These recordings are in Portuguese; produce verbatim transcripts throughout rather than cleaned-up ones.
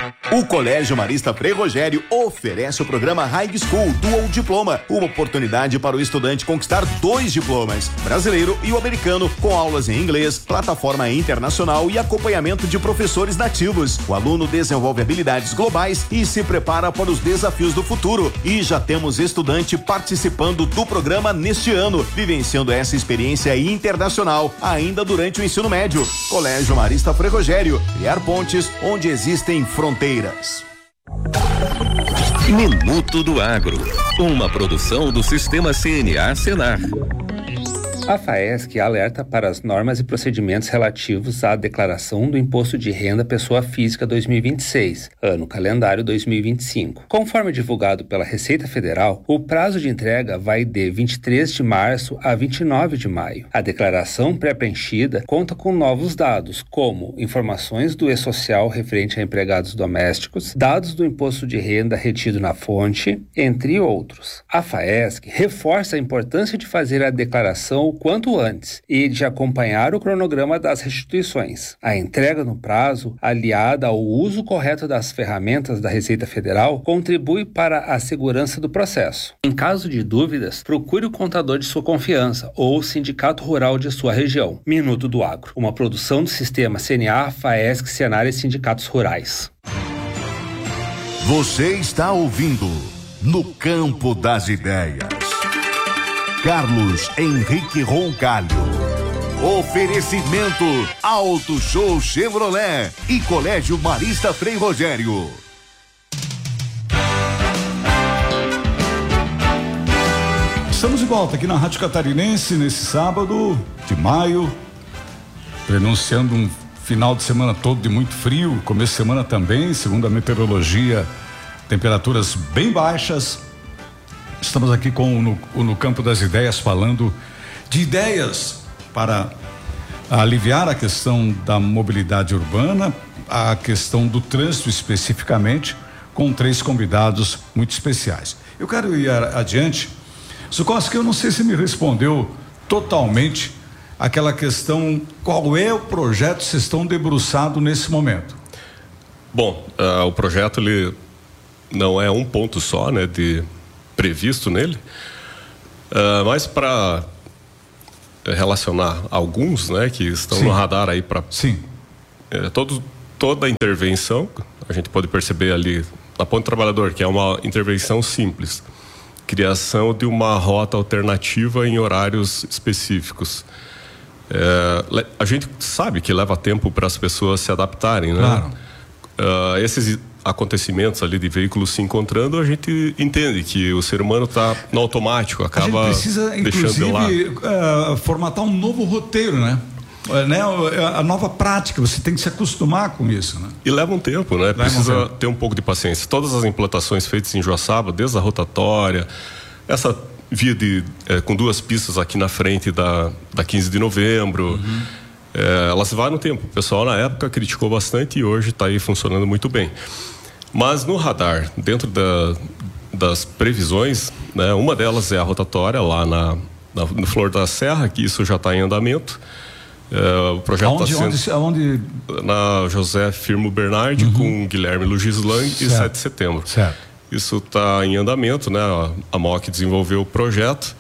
O Colégio Marista Frei Rogério oferece o programa High School Dual Diploma, uma oportunidade para o estudante conquistar dois diplomas, brasileiro e o americano, com aulas em inglês, plataforma internacional e acompanhamento de professores nativos. O aluno desenvolve habilidades globais e se prepara para os desafios do futuro. E já temos estudante participando do programa neste ano, vivenciando essa experiência internacional ainda durante o ensino médio. Colégio Marista Frei Rogério, criar pontes onde existem fronteiras. Minuto do Agro, uma produção do Sistema C N A Senar. A FAESC alerta para as normas e procedimentos relativos à declaração do Imposto de Renda Pessoa Física dois mil e vinte e seis, ano calendário dois mil e vinte e cinco. Conforme divulgado pela Receita Federal, o prazo de entrega vai de vinte e três de março a vinte e nove de maio. A declaração pré-preenchida conta com novos dados, como informações do E-Social referente a empregados domésticos, dados do Imposto de Renda retido na fonte, entre outros. A FAESC reforça a importância de fazer a declaração o quanto antes e de acompanhar o cronograma das restituições. A entrega no prazo, aliada ao uso correto das ferramentas da Receita Federal, contribui para a segurança do processo. Em caso de dúvidas, procure o contador de sua confiança ou o sindicato rural de sua região. Minuto do Agro, uma produção do Sistema C N A, FAESC, Senar e Sindicatos Rurais. Você está ouvindo No Campo das Ideias. Carlos Henrique Roncalho. Oferecimento Auto Show Chevrolet e Colégio Marista Frei Rogério. Estamos de volta aqui na Rádio Catarinense nesse sábado de maio, prenunciando um final de semana todo de muito frio, começo de semana também, segundo a meteorologia, temperaturas bem baixas. Estamos aqui com o no, o no Campo das Ideias, falando de ideias para aliviar a questão da mobilidade urbana, a questão do trânsito especificamente, com três convidados muito especiais. Eu quero ir adiante. Zukoski, eu não sei se me respondeu totalmente aquela questão, qual é o projeto que vocês estão debruçados nesse momento? Bom, uh, o projeto ele não é um ponto só, né, de previsto nele, uh, mas para relacionar alguns, né, que estão Sim. no radar aí para Sim. É, todo, toda a intervenção, a gente pode perceber ali na Ponte Trabalhador, que é uma intervenção simples, criação de uma rota alternativa em horários específicos. É, a gente sabe que leva tempo para as pessoas se adaptarem, né? Claro. Uh, esses acontecimentos ali de veículos se encontrando, a gente entende que o ser humano está no automático, acaba a gente precisa, deixando de lado. Uh, formatar um novo roteiro, né? Uh, né? A nova prática, você tem que se acostumar com isso, né? E leva um tempo, né? Leva Precisa um tempo. ter um pouco de paciência. Todas as implantações feitas em Joaçaba, desde a rotatória, essa via de, eh, com duas pistas aqui na frente da, da quinze de novembro, uhum. eh, ela se vai no tempo. O pessoal na época criticou bastante e hoje está aí funcionando muito bem. Mas no radar, dentro da, das previsões, né, uma delas é a rotatória lá na, na, no Flor da Serra, que isso já está em andamento. Uh, o projeto está sendo aonde, na José Firmo Bernardi, uhum. com Guilherme Lugislang e sete de setembro. Certo. Isso está em andamento, né? A, a M O C desenvolveu o projeto.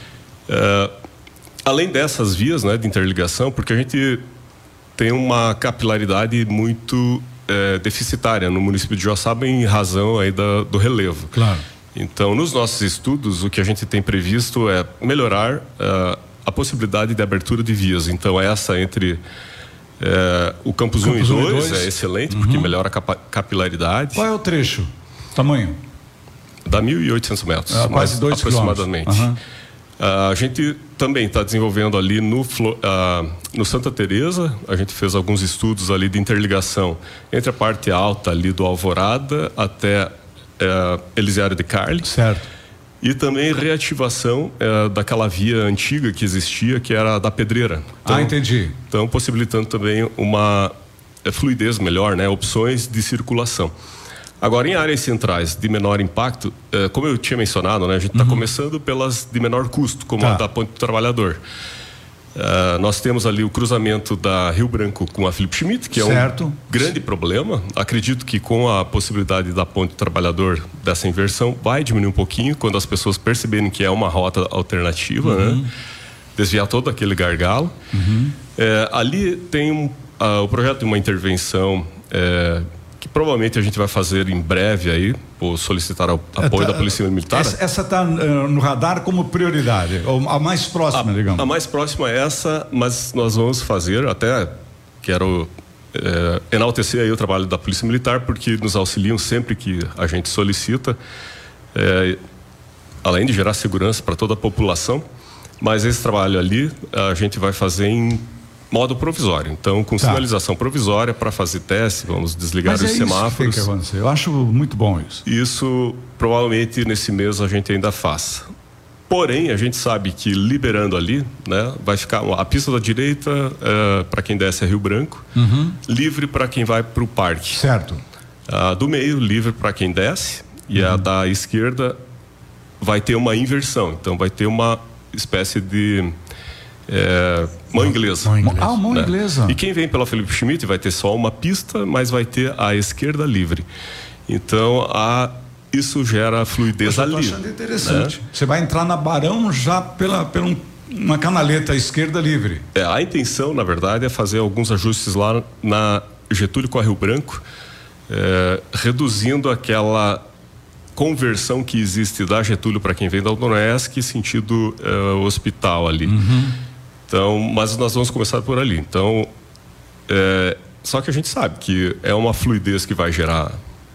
Uh, além dessas vias, né, de interligação, porque a gente tem uma capilaridade muito é, deficitária no município de Joaçaba em razão aí da, do relevo. Claro. Então, nos nossos estudos, o que a gente tem previsto é melhorar uh, a possibilidade de abertura de vias. Então, essa entre uh, o campus, campus um e dois é excelente, uhum. porque melhora a capa- capilaridade. Qual é o trecho? Tamanho? Dá mil e oitocentos metros, é, quase dois aproximadamente. Uhum. Uh, a gente também está desenvolvendo ali no, uh, no Santa Teresa, a gente fez alguns estudos ali de interligação entre a parte alta ali do Alvorada até uh, Elisiário de Carli. Certo. E também reativação uh, daquela via antiga que existia, que era a da Pedreira. Então, ah, entendi. Então, possibilitando também uma uh, fluidez melhor, né? Opções de circulação. Agora, em áreas centrais de menor impacto, eh, como eu tinha mencionado, né, a gente está uhum. começando pelas de menor custo, como tá. a da Ponte do Trabalhador. Uh, nós temos ali o cruzamento da Rio Branco com a Felipe Schmidt, que certo. é um grande problema. Acredito que com a possibilidade da Ponte do Trabalhador, dessa inversão, vai diminuir um pouquinho quando as pessoas perceberem que é uma rota alternativa, uhum. né? Desviar todo aquele gargalo. Uhum. É, ali tem um, uh, o projeto de uma intervenção é, que provavelmente a gente vai fazer em breve aí, por solicitar o apoio tá, da Polícia Militar. Essa está uh, no radar como prioridade, ou a mais próxima, a, digamos. A mais próxima é essa, mas nós vamos fazer, até quero é, enaltecer aí o trabalho da Polícia Militar, porque nos auxiliam sempre que a gente solicita, é, além de gerar segurança para toda a população, mas esse trabalho ali a gente vai fazer em modo provisório, então com tá. sinalização provisória para fazer teste, vamos desligar Mas os é semáforos. Isso que tem que Eu acho muito bom isso. Isso provavelmente nesse mês a gente ainda faz. Porém, a gente sabe que liberando ali, né, vai ficar a pista da direita uh, para quem desce a Rio Branco, uhum. livre para quem vai para o parque. Certo. A do meio livre para quem desce e uhum. a da esquerda vai ter uma inversão, então vai ter uma espécie de É, mão inglesa. Mão inglesa. Ah, mão né? inglesa. E quem vem pela Felipe Schmidt vai ter só uma pista, mas vai ter a esquerda livre. Então, a, isso gera fluidez ali. Eu tô achando interessante. Né? Você vai entrar na Barão já pela, pela um, uma canaleta esquerda livre. É, a intenção, na verdade, é fazer alguns ajustes lá na Getúlio com a Rio Branco, é, reduzindo aquela conversão que existe da Getúlio para quem vem da Unesc sentido uh, hospital ali. Uhum. Então, mas nós vamos começar por ali. Então, é, só que a gente sabe que é uma fluidez que vai gerar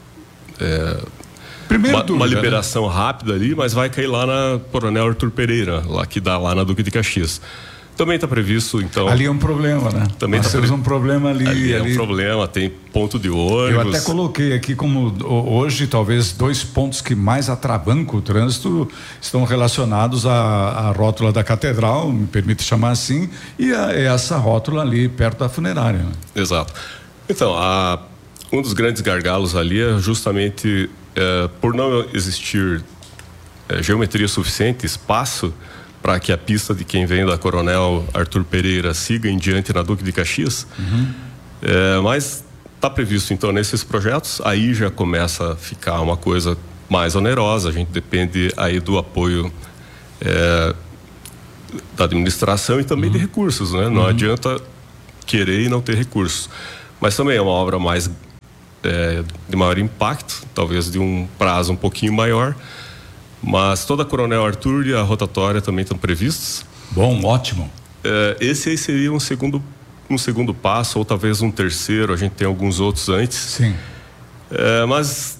é, Primeiro uma, dúvida, uma liberação né? rápida ali, mas vai cair lá na Coronel Arthur Pereira, lá que dá lá na Duque de Caxias. Também está previsto, então... Ali é um problema, né? Também Nós tá temos pre... um problema ali. Ali é ali... um problema, tem ponto de ônibus. Eu até coloquei aqui como hoje, talvez, dois pontos que mais atravancam o trânsito estão relacionados à, à rótula da Catedral, me permite chamar assim, e a essa rótula ali perto da funerária. Né? Exato. Então, a, um dos grandes gargalos ali é justamente é, por não existir é, geometria suficiente, espaço, para que a pista de quem vem da Coronel Arthur Pereira siga em diante na Duque de Caxias. Uhum. É, mas está previsto, então, nesses projetos, aí já começa a ficar uma coisa mais onerosa, a gente depende aí do apoio é, da administração e também uhum. de recursos, né? Não uhum. adianta querer e não ter recursos. Mas também é uma obra mais é, de maior impacto, talvez de um prazo um pouquinho maior, mas toda a Coronel Arthur e a rotatória também estão previstos. Bom, ótimo. É, esse aí seria um segundo, um segundo passo, ou talvez um terceiro, a gente tem alguns outros antes. Sim. É, mas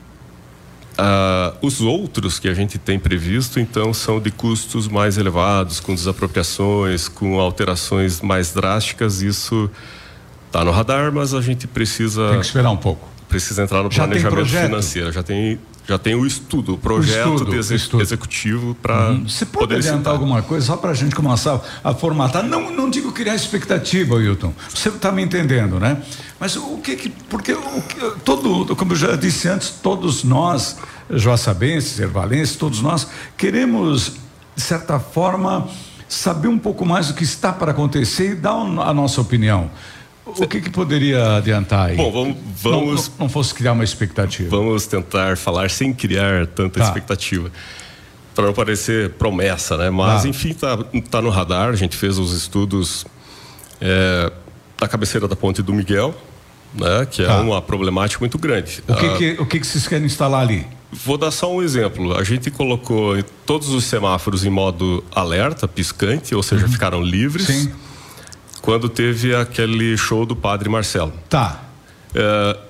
ah, os outros que a gente tem previsto, então, são de custos mais elevados, com desapropriações, com alterações mais drásticas. Isso está no radar, mas a gente precisa... Tem que esperar um pouco. Precisa entrar no Já planejamento financeiro. Já tem... Já tem o estudo, o projeto o estudo, de exe- estudo. executivo para uhum. Você pode adiantar alguma coisa só para a gente começar a formatar? Não, não digo criar expectativa, Wilton. Você está me entendendo, né? Mas o que que... Porque o que, todo, como eu já disse antes, todos nós, joaçabenses, ervalenses, todos nós queremos, de certa forma, saber um pouco mais do que está para acontecer e dar a nossa opinião. O que que poderia adiantar aí? Bom, vamos... vamos não, não fosse criar uma expectativa. Vamos tentar falar sem criar tanta tá. expectativa, para não parecer promessa, né? Mas, tá. enfim, tá, tá no radar. A gente fez os estudos é, da cabeceira da Ponte do Miguel, né? Que tá. é uma problemática muito grande. O que, ah, que, o que que vocês querem instalar ali? Vou dar só um exemplo. A gente colocou todos os semáforos em modo alerta, piscante, ou seja, uhum. ficaram livres. Sim. Quando teve aquele show do Padre Marcelo. Tá. É,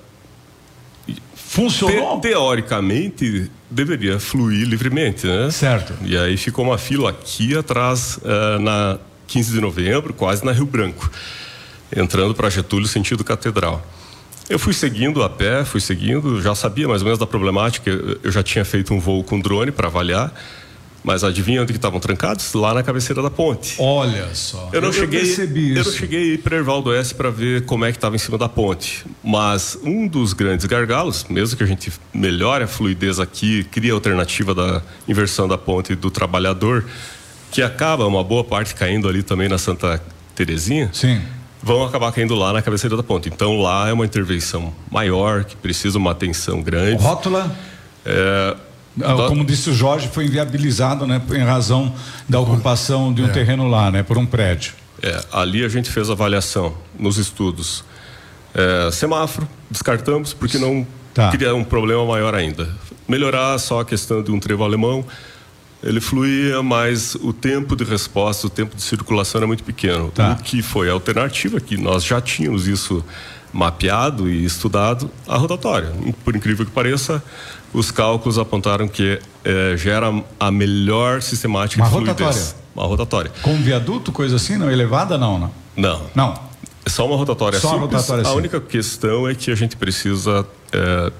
Funcionou? Te, teoricamente, deveria fluir livremente, né? Certo. E aí ficou uma fila aqui atrás, uh, na quinze de novembro, quase na Rio Branco, entrando para Getúlio, sentido Catedral. Eu fui seguindo a pé, fui seguindo, já sabia mais ou menos da problemática, eu já tinha feito um voo com drone para avaliar. Mas adivinha onde que estavam trancados? Lá na cabeceira da ponte. Olha só. Eu não eu cheguei, percebi isso. Eu não cheguei a ir para Hervaldo Oeste para ver como é que estava em cima da ponte. Mas um dos grandes gargalos, mesmo que a gente melhore a fluidez aqui, crie a alternativa da inversão da ponte do trabalhador, que acaba uma boa parte caindo ali também na Santa Terezinha. Sim. Vão acabar caindo lá na cabeceira da ponte. Então lá é uma intervenção maior, que precisa uma atenção grande. Rótula? É, como disse o Jorge, foi inviabilizado, né, em razão da ocupação de um é. terreno lá, né, por um prédio. É, ali a gente fez avaliação nos estudos. É, semáforo, descartamos porque não tá. Queria um problema maior ainda. Melhorar só a questão de um trevo alemão. Ele fluía, mas o tempo de resposta, o tempo de circulação era muito pequeno. Tá. O que foi a alternativa, que nós já tínhamos isso mapeado e estudado, a rotatória. Por incrível que pareça, os cálculos apontaram que eh, gera a melhor sistemática Uma de fluidez. Rotatória. Uma rotatória. Com viaduto, coisa assim, não? Elevada, não, não? Não. Não. É só uma rotatória só simples. Uma rotatória a simples. única questão é que a gente precisa eh,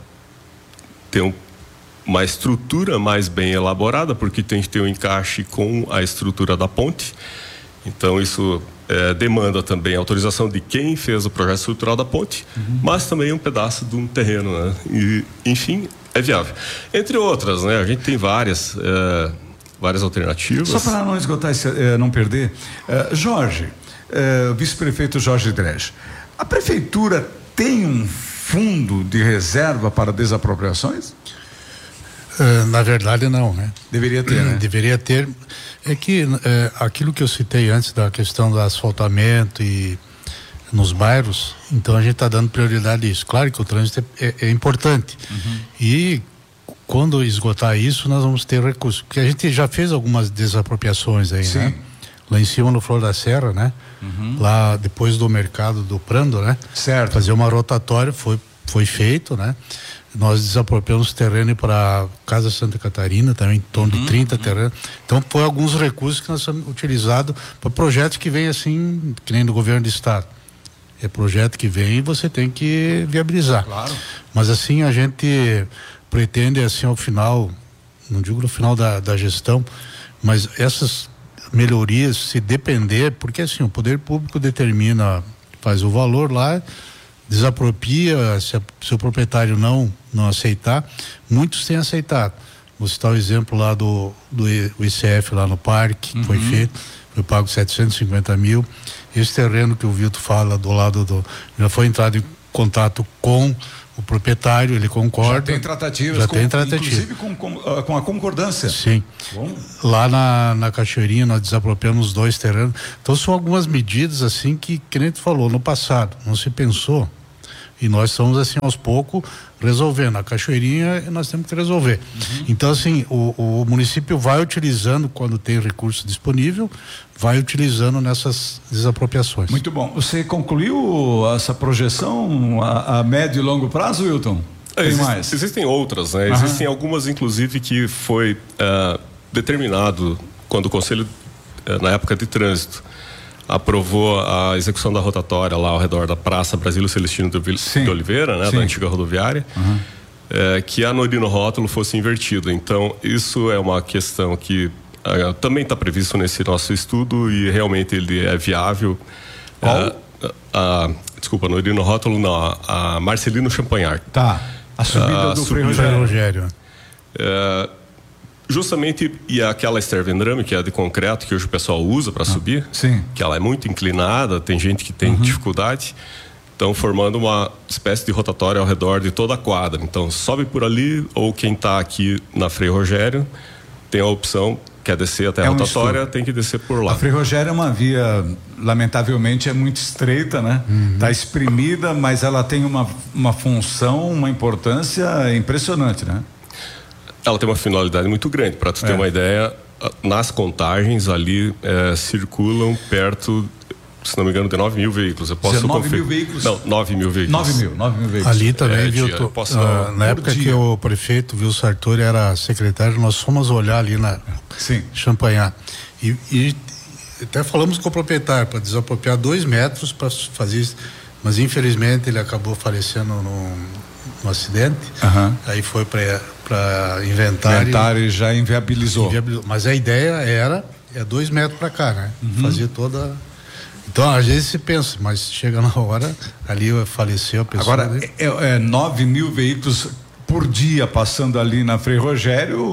ter um uma estrutura mais bem elaborada, porque tem que ter um encaixe com a estrutura da ponte. Então isso é, demanda também a autorização de quem fez o projeto estrutural da ponte, uhum. mas também um pedaço de um terreno, né? E, enfim, é viável. Entre outras, né? A gente tem várias, é, várias alternativas. Só para não esgotar, esse, é, não perder, é, Jorge, é, vice-prefeito Jorge Drege, a prefeitura tem um fundo de reserva para desapropriações? Uh, na verdade não, né? Deveria ter, né? Deveria ter. É que é, aquilo que eu citei antes da questão do asfaltamento e nos bairros, então a gente está dando prioridade a isso. Claro que o trânsito é, é, é importante. Uhum. E quando esgotar isso, nós vamos ter recursos. Porque a gente já fez algumas desapropriações aí, Sim. né? Lá em cima no Flor da Serra, né? Uhum. Lá depois do mercado do Prando, né? Certo. Fazer uma rotatória, foi, foi feito, né? Nós desapropriamos terreno para Casa Santa Catarina, também em torno uhum, de trinta uhum. terrenos. Então, foi alguns recursos que nós temos utilizado para projetos que vêm assim, que nem do governo do estado. É projeto que vem e você tem que viabilizar. Claro. Mas assim, a gente pretende assim ao final, não digo no final da, da gestão, mas essas melhorias, se depender, porque assim, o poder público determina, faz o valor lá, desapropria, se, a, se o proprietário não não aceitar, muitos têm aceitado. Vou citar o exemplo lá do, do I C F lá no parque, que uhum. foi feito, foi pago setecentos e cinquenta mil. Esse terreno que o Vilto fala do lado do, já foi entrado em contato com o proprietário, ele concorda. Já tem tratativas, já com, tem tratativa. inclusive com, com, uh, com a concordância. Sim. Bom. Lá na, na Cachoeirinha nós desapropriamos dois terrenos. Então são algumas medidas assim que, que nem tu falou, no passado não se pensou. E nós estamos assim aos poucos resolvendo. A Cachoeirinha nós temos que resolver. Uhum. Então assim, o, o município vai utilizando quando tem recurso disponível, vai utilizando nessas desapropriações. Muito bom. Você concluiu essa projeção a, a médio e longo prazo, Wilton? Tem Existe, mais? Existem outras, né? Uhum. Existem algumas, inclusive, que foi uh, determinado quando o Conselho, uh, na época de trânsito, aprovou a execução da rotatória lá ao redor da Praça Brasílio Celestino de Oliveira, né, da antiga rodoviária, uhum. é, que a Norino Rótulo fosse invertido. Então, isso é uma questão que é, também está previsto nesse nosso estudo e realmente ele é viável. Qual? É, a, a, desculpa, Norino Rótulo não, a, a Marcelino Champagnat. Tá, a subida a, do Frei Rogério. Rogério. É, justamente, e aquela Stervendrame, que é de concreto, que hoje o pessoal usa para ah, subir, sim. que ela é muito inclinada, tem gente que tem uhum. dificuldade, então formando uma espécie de rotatória ao redor de toda a quadra. Então sobe por ali, ou quem está aqui na Frei Rogério tem a opção, quer descer até a é rotatória, um tem que descer por lá. A Frei Rogério é uma via, lamentavelmente, é muito estreita, né? Está uhum. exprimida, mas ela tem uma, uma função, uma importância impressionante, né? Ela tem uma finalidade muito grande. Para tu é. ter uma ideia, nas contagens ali é, circulam perto, se não me engano, de nove mil veículos. Eu posso nove mil veículos? Não, nove mil veículos. nove mil, nove mil veículos. Ali também, é, viu? Dia, Tu, posso, uh, na época dia. que o prefeito Wilson Sartori era secretário, nós fomos olhar ali na Sim. Champagnat. E, e até falamos com o proprietário para desapropriar dois metros para fazer isso. Mas infelizmente ele acabou falecendo no, no acidente. Uhum. Aí foi para para inventar. Inventar e, e já inviabilizou. inviabilizou. Mas a ideia era é dois metros para cá, né? Uhum. Fazer toda. Então às vezes se pensa, mas chega na hora, ali faleceu a pessoa. Agora é, é nove mil veículos por dia passando ali na Frei Rogério,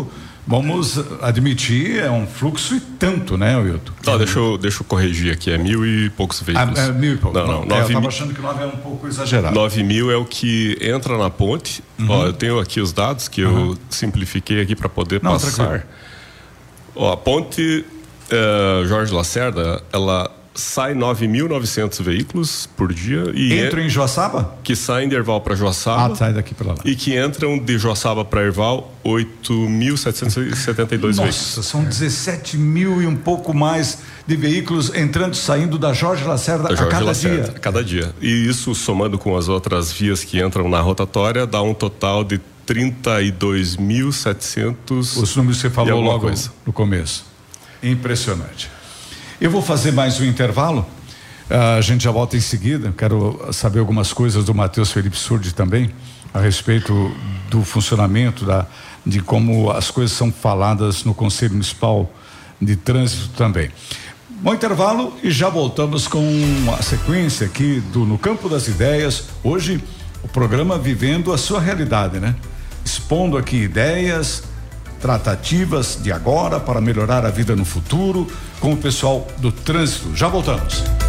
vamos admitir, é um fluxo e tanto, né, Wilton? Não, deixa eu, deixa eu corrigir aqui, é mil e poucos veículos. Ah, é mil e poucos. Não, não, é, nove eu estava mil... achando que nove é um pouco exagerado. nove mil é o que entra na ponte. Uhum. Ó, eu tenho aqui os dados que uhum. eu simplifiquei aqui para poder não, passar. Tranquilo. Ó, a ponte uh, Jorge Lacerda, ela sai nove mil e novecentos veículos por dia. E entram em Joaçaba? Que saem de Erval para Joaçaba. Ah, sai daqui para lá. E que entram de Joaçaba para Erval oito mil setecentos e setenta e dois Nossa, veículos. Nossa, são dezessete mil e um pouco mais de veículos entrando e saindo da Jorge Lacerda da Jorge a cada Lacerda, dia. A cada dia. E isso, somando com as outras vias que entram na rotatória, dá um total de trinta e dois mil e setecentos. Os números que você falou logo coisa. no começo. Impressionante. Eu vou fazer mais um intervalo, uh, a gente já volta em seguida. Quero saber algumas coisas do Matheus Felipe Surdi também, a respeito do funcionamento, da, de como as coisas são faladas no Conselho Municipal de Trânsito também. Bom intervalo e já voltamos com a sequência aqui do No Campo das Ideias. Hoje, o programa vivendo a sua realidade, né? Expondo aqui ideias, tratativas de agora para melhorar a vida no futuro com o pessoal do trânsito. Já voltamos.